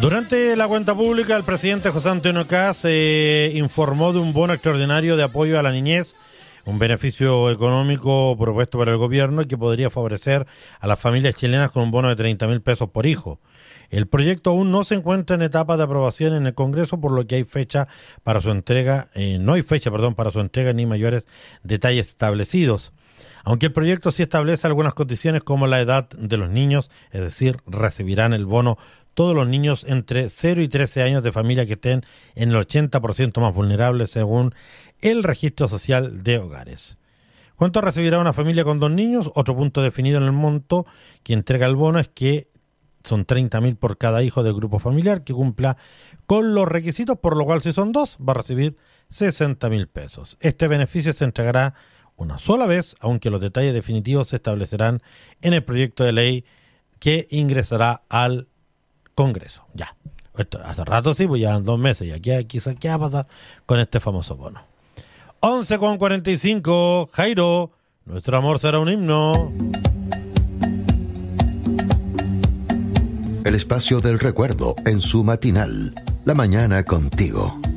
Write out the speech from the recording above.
Durante la cuenta pública, el presidente José Antonio Kast informó de un bono extraordinario de apoyo a la niñez, un beneficio económico propuesto por el gobierno y que podría favorecer a las familias chilenas con un bono de 30.000 pesos por hijo. El proyecto aún no se encuentra en etapa de aprobación en el Congreso, por lo que hay fecha para su entrega, no hay fecha, para su entrega ni mayores detalles establecidos. Aunque el proyecto sí establece algunas condiciones como la edad de los niños, es decir, recibirán el bono todos los niños entre 0 y 13 años de familia que estén en el 80% más vulnerables según el registro social de hogares. ¿Cuánto recibirá una familia con 2 niños? Otro punto definido en el monto que entrega el bono es que son 30.000 por cada hijo del grupo familiar que cumpla con los requisitos, por lo cual si son 2 va a recibir 60.000 pesos. Este beneficio se entregará una sola vez, aunque los detalles definitivos se establecerán en el proyecto de ley que ingresará al Congreso. Ya, esto hace rato sí, pues ya 2 meses, y aquí quizás qué va a pasar con este famoso bono. 11:45, Jairo, nuestro amor será un himno. El espacio del recuerdo en su matinal, La Mañana Contigo.